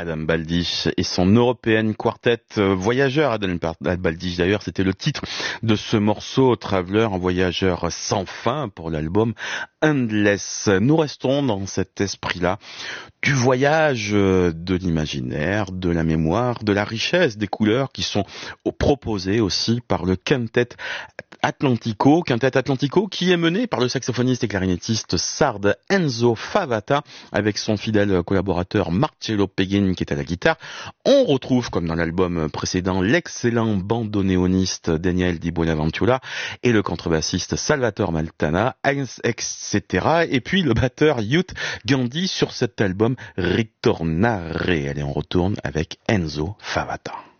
Adam Baldich et son European Quartet Voyageur. Adam Baldich d'ailleurs, c'était le titre de ce morceau, Traveler, un voyageur sans fin pour l'album Endless. Nous restons dans cet esprit-là du voyage, de l'imaginaire, de la mémoire, de la richesse des couleurs qui sont proposées aussi par le Quintet Atlantico qui est mené par le saxophoniste et clarinettiste sarde Enzo Favata avec son fidèle collaborateur Marcello Peguin qui est à la guitare. On retrouve, comme dans l'album précédent, l'excellent bandoneoniste Daniel Di Buenaventura et le contrebassiste Salvatore Maltana, etc. Et puis le batteur Youth Gandhi sur cet album Ritornare. Allez, on retourne avec Enzo Favata.